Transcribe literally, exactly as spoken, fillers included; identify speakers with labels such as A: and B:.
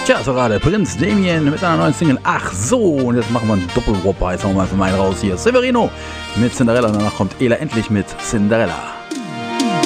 A: Tja, so gerade Prinz Damien mit einer neuen Single. Ach so, und jetzt machen wir einen Doppelwhopper. Jetzt machen wir mal für meinen raus hier. Severino mit Cinderella und danach kommt Ela endlich mit Cinderella.